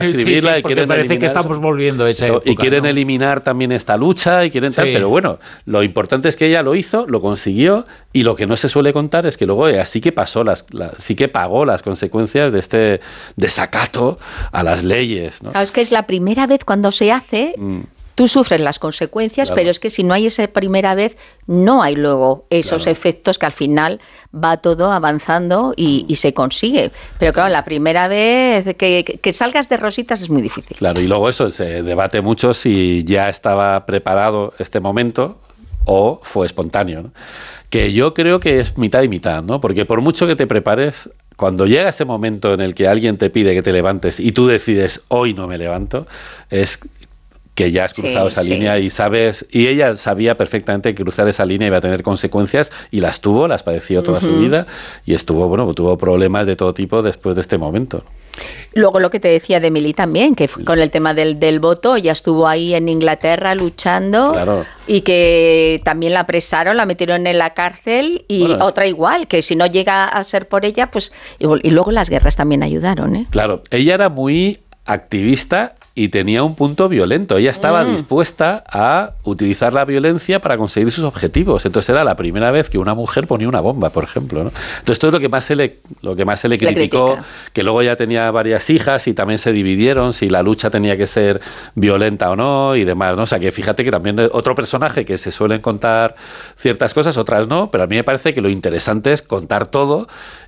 escribirla y quieren parece que estamos volviendo a esa época, y quieren eliminar también esta lucha y quieren tal, pero bueno, lo importante es que ella lo hizo, lo consiguió, y lo que no se suele contar es que luego ella sí que sí que pagó las consecuencias de este desacato a las leyes, ¿no? Claro, es que es la primera vez cuando se hace. Tú sufres las consecuencias, claro, pero es que si no hay esa primera vez, no hay luego esos efectos que al final va todo avanzando y se consigue. Pero claro, la primera vez que salgas de rositas es muy difícil. Claro, y luego eso, se debate mucho si ya estaba preparado este momento o fue espontáneo, ¿no? Que yo creo que es mitad y mitad, ¿no? Porque por mucho que te prepares, cuando llega ese momento en el que alguien te pide que te levantes y tú decides, hoy no me levanto, es que ya has cruzado esa línea y sabes, y ella sabía perfectamente que cruzar esa línea iba a tener consecuencias, y las padeció toda su vida, y tuvo problemas de todo tipo después de este momento. Luego lo que te decía de Emily también, que con el tema del voto, ya estuvo ahí en Inglaterra luchando, y que también la apresaron, la metieron en la cárcel, y otra igual, que si no llega a ser por ella, pues... Y luego las guerras también ayudaron, ¿eh? Claro, ella era muy activista y tenía un punto violento. Ella estaba dispuesta a utilizar la violencia para conseguir sus objetivos. Entonces era la primera vez que una mujer ponía una bomba, por ejemplo, ¿no? Entonces esto es lo que más se le criticó, que luego ya tenía varias hijas y también se dividieron si la lucha tenía que ser violenta o no y demás, ¿no? O sea que fíjate que también otro personaje que se suelen contar ciertas cosas, otras no, pero a mí me parece que lo interesante es contar todo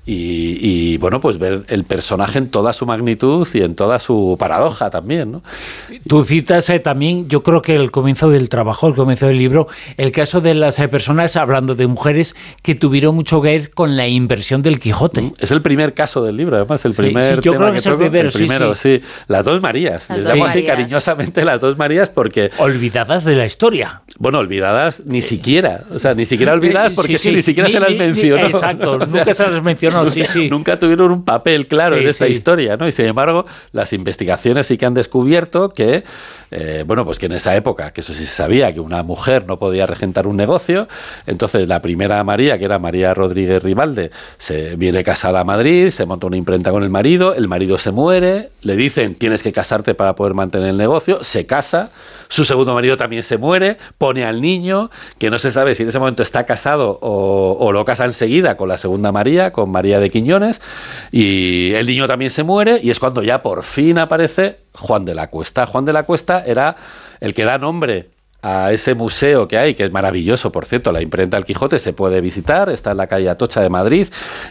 y bueno, pues ver el personaje en toda su magnitud y en toda su paradoja también, ¿no? Tú citas también, yo creo que el comienzo del trabajo, el comienzo del libro, el caso de las personas, hablando de mujeres que tuvieron mucho que ver con la inversión del Quijote. Es el primer caso del libro, además, el primer yo tema creo que es el primero, sí. Las dos Marías. Les llamo así cariñosamente las dos Marías porque... Olvidadas de la historia. Bueno, olvidadas ni siquiera. O sea, ni siquiera olvidadas porque ni siquiera se las mencionó. Exacto, nunca se las mencionó, Nunca tuvieron un papel claro en esta historia, ¿no? Y sin embargo, las investigaciones sí que han descubierto que, pues que en esa época, que eso sí se sabía, que una mujer no podía regentar un negocio. Entonces la primera María, que era María Rodríguez Ribalde, se viene casada a Madrid, se monta una imprenta con el marido se muere, le dicen tienes que casarte para poder mantener el negocio, se casa, su segundo marido también se muere, pone al niño, que no se sabe si en ese momento está casado o lo casa enseguida con la segunda María, con María de Quiñones, y el niño también se muere, y es cuando ya por fin aparece Juan de la Cuesta. Juan de la Cuesta era el que da nombre a ese museo que hay, que es maravilloso, por cierto, la imprenta del Quijote se puede visitar, está en la calle Atocha de Madrid,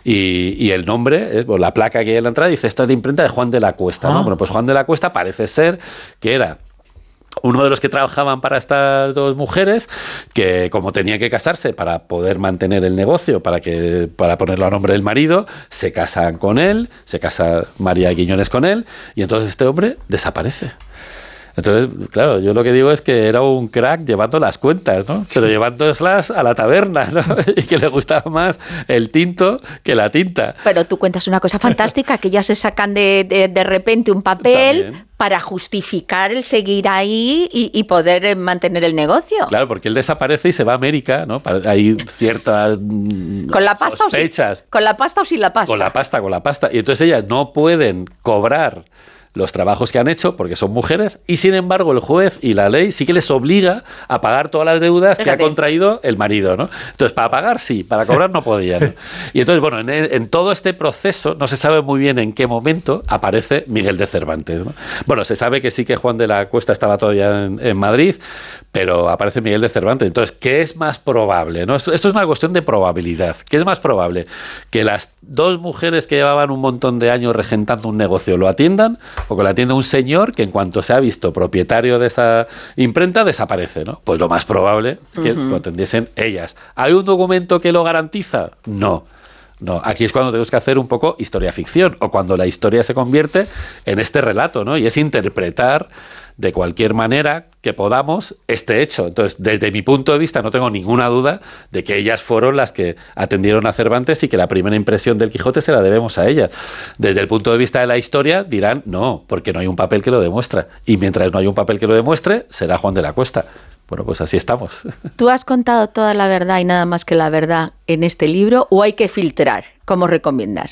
y el nombre, la placa que hay en la entrada dice, esta es la imprenta de Juan de la Cuesta, ¿no? Bueno, pues Juan de la Cuesta parece ser que era uno de los que trabajaban para estas dos mujeres, que como tenía que casarse para poder mantener el negocio, para ponerlo a nombre del marido, se casan con él, se casa María de Quiñones con él, y entonces este hombre desaparece. Entonces, claro, yo lo que digo es que era un crack llevando las cuentas, ¿no? Pero llevándolas a la taberna, ¿no? Y que le gustaba más el tinto que la tinta. Pero tú cuentas una cosa fantástica, que ya se sacan de repente un papel también para justificar el seguir ahí y poder mantener el negocio. Claro, porque él desaparece y se va a América, ¿no? Hay ciertas ¿Con la pasta sospechas. ¿Con la pasta o sin la pasta? Con la pasta. Y entonces ellas no pueden cobrar los trabajos que han hecho porque son mujeres, y sin embargo el juez y la ley sí que les obliga a pagar todas las deudas que ha contraído el marido, ¿no? Entonces, para pagar sí, para cobrar no podían, ¿no? Y entonces, bueno, en todo este proceso no se sabe muy bien en qué momento aparece Miguel de Cervantes, ¿no? Bueno, se sabe que sí que Juan de la Cuesta estaba todavía en Madrid, pero aparece Miguel de Cervantes. Entonces, ¿qué es más probable, no? Esto es una cuestión de probabilidad. ¿Qué es más probable? ¿Que las dos mujeres que llevaban un montón de años regentando un negocio lo atiendan, o que la atienda un señor que en cuanto se ha visto propietario de esa imprenta desaparece, ¿no? Pues lo más probable es que lo atendiesen ellas. ¿Hay un documento que lo garantiza? No. No, aquí es cuando tenemos que hacer un poco historia-ficción, o cuando la historia se convierte en este relato, ¿no? Y es interpretar de cualquier manera que podamos este hecho. Entonces, desde mi punto de vista, no tengo ninguna duda de que ellas fueron las que atendieron a Cervantes y que la primera impresión del Quijote se la debemos a ellas. Desde el punto de vista de la historia, dirán no, porque no hay un papel que lo demuestra. Y mientras no hay un papel que lo demuestre, será Juan de la Cuesta. Bueno, pues así estamos. ¿Tú has contado toda la verdad y nada más que la verdad en este libro, o hay que filtrar? ¿Cómo recomiendas?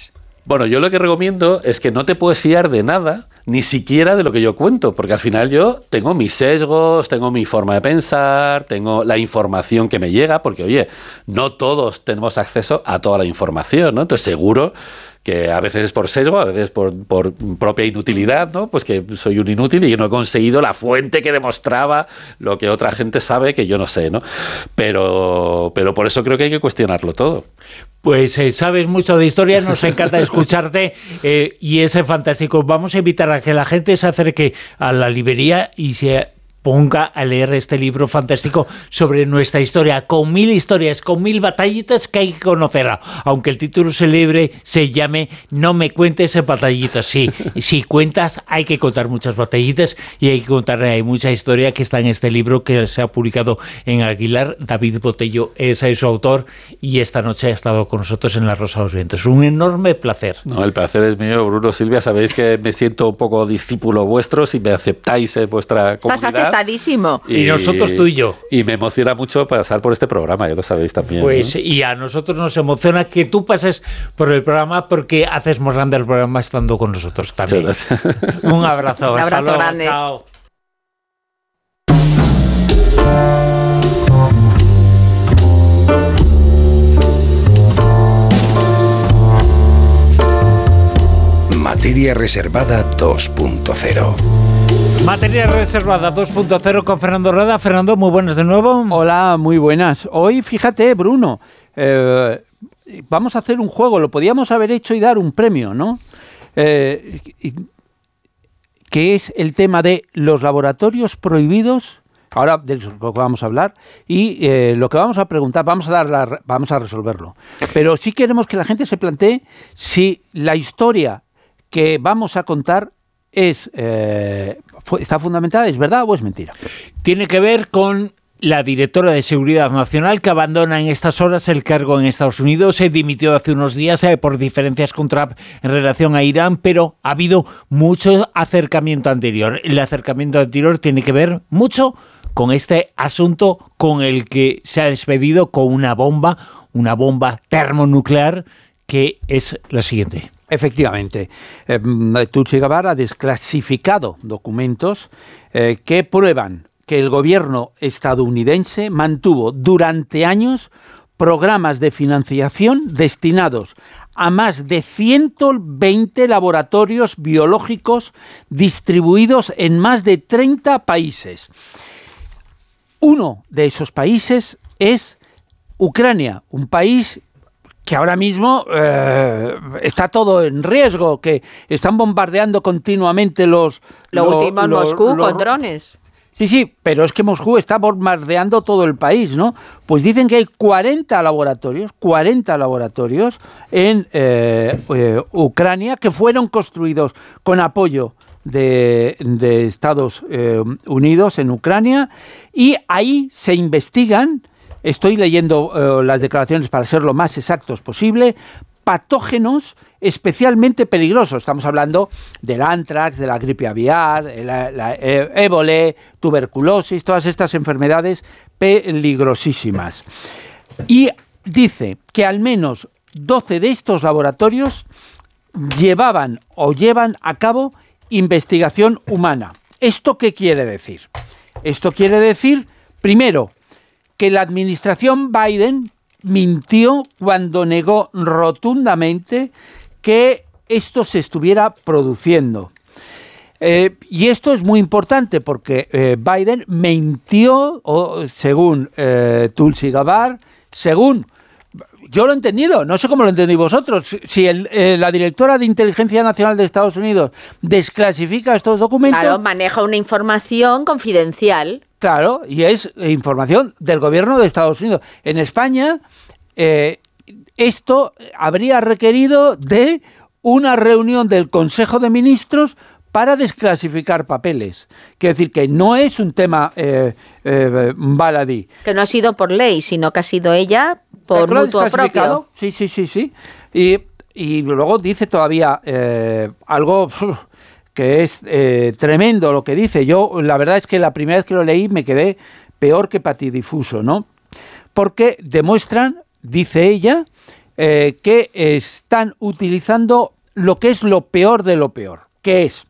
Bueno, yo lo que recomiendo es que no te puedes fiar de nada, ni siquiera de lo que yo cuento, porque al final yo tengo mis sesgos, tengo mi forma de pensar, tengo la información que me llega, porque oye, no todos tenemos acceso a toda la información, ¿no? Entonces seguro que a veces es por sesgo, a veces por propia inutilidad, ¿no? Pues que soy un inútil y que no he conseguido la fuente que demostraba lo que otra gente sabe que yo no sé, ¿no? Pero por eso creo que hay que cuestionarlo todo. Pues sabes mucho de historia, nos encanta escucharte y es fantástico. Vamos a invitar a que la gente se acerque a la librería y se ponga a leer este libro fantástico sobre nuestra historia, con 1000 historias, con 1000 batallitas que hay que conocer. Aunque el título célebre se llame No me cuentes batallitas. Sí, si cuentas, hay que contar muchas batallitas y hay que contar, hay mucha historia que está en este libro que se ha publicado en Aguilar. David Botello es su autor y esta noche ha estado con nosotros en La Rosa de los Vientos. Un enorme placer. No, el placer es mío, Bruno, Silvia. Sabéis que me siento un poco discípulo vuestro si me aceptáis en vuestra comunidad. Y nosotros tú y yo. Y me emociona mucho pasar por este programa, ya lo sabéis también. Pues, ¿no? Y a nosotros nos emociona que tú pases por el programa porque haces más grande el programa estando con nosotros también. Un abrazo. Un abrazo grande. Chao. Materia Reservada 2.0. Materia Reservada 2.0 con Fernando Rueda. Fernando, muy buenas de nuevo. Hola, muy buenas. Hoy, fíjate, Bruno, vamos a hacer un juego. Lo podíamos haber hecho y dar un premio, ¿no? Que es el tema de los laboratorios prohibidos. Ahora de lo que vamos a hablar y lo que vamos a preguntar, vamos a resolverlo. Pero sí queremos que la gente se plantee si la historia que vamos a contar está fundamentada, ¿es verdad o es mentira? Tiene que ver con la directora de Seguridad Nacional que abandona en estas horas el cargo en Estados Unidos. Se dimitió hace unos días por diferencias con Trump en relación a Irán, pero ha habido mucho acercamiento anterior. El acercamiento anterior tiene que ver mucho con este asunto con el que se ha despedido con una bomba termonuclear que es la siguiente. Efectivamente, Tulsi Gabbard ha desclasificado documentos que prueban que el gobierno estadounidense mantuvo durante años programas de financiación destinados a más de 120 laboratorios biológicos distribuidos en más de 30 países. Uno de esos países es Ucrania, un país que ahora mismo está todo en riesgo, que están bombardeando continuamente Lo último en Moscú con drones. Sí, pero es que Moscú está bombardeando todo el país, ¿no? Pues dicen que hay 40 laboratorios en Ucrania que fueron construidos con apoyo de Estados Unidos en Ucrania y ahí se investigan. Estoy leyendo las declaraciones para ser lo más exactos posible, patógenos especialmente peligrosos. Estamos hablando del anthrax, de la gripe aviar, la ébola, tuberculosis, todas estas enfermedades peligrosísimas. Y dice que al menos 12 de estos laboratorios llevan a cabo investigación humana. ¿Esto qué quiere decir? Esto quiere decir, primero, que la administración Biden mintió cuando negó rotundamente que esto se estuviera produciendo. Y esto es muy importante porque Biden mintió, según Tulsi Gabbard, según... Yo lo he entendido, no sé cómo lo entendéis vosotros. Si la directora de Inteligencia Nacional de Estados Unidos desclasifica estos documentos... Claro, maneja una información confidencial. Claro, y es información del gobierno de Estados Unidos. En España, esto habría requerido de una reunión del Consejo de Ministros para desclasificar papeles. Quiere decir que no es un tema baladí. Que no ha sido por ley, sino que ha sido ella por mutuo propio. Sí. Y luego dice todavía algo que es tremendo lo que dice. Yo, la verdad es que la primera vez que lo leí me quedé peor que patidifuso, ¿no? Porque demuestran, dice ella, que están utilizando lo que es lo peor de lo peor, que es